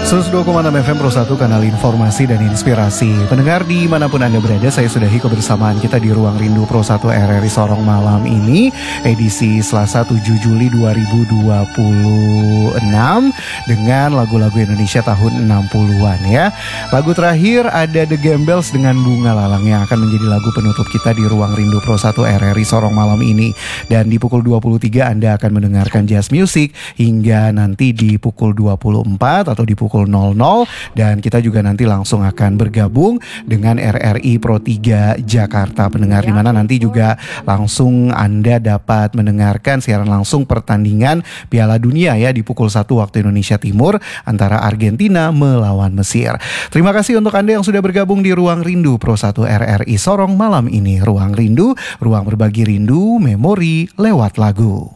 102,6 FM Pro 1, kanal informasi dan inspirasi. Pendengar dimanapun Anda berada, saya sudahi kebersamaan kita di Ruang Rindu Pro 1 RRI Sorong malam ini, edisi Selasa 7 Juli 2026, dengan lagu-lagu Indonesia tahun 60-an ya. Lagu terakhir ada The Gembels dengan Bunga Lalang yang akan menjadi lagu penutup kita di Ruang Rindu Pro 1 RRI Sorong malam ini. Dan di pukul 23 Anda akan mendengarkan jazz music hingga nanti di pukul 24 atau di pukul 00, dan kita juga nanti langsung akan bergabung dengan RRI Pro 3 Jakarta pendengar, di mana nanti juga langsung Anda dapat mendengarkan siaran langsung pertandingan Piala Dunia ya di pukul 1 waktu Indonesia Timur antara Argentina melawan Mesir. Terima kasih untuk Anda yang sudah bergabung di Ruang Rindu Pro 1 RRI Sorong malam ini. Ruang Rindu, ruang berbagi rindu, memori lewat lagu.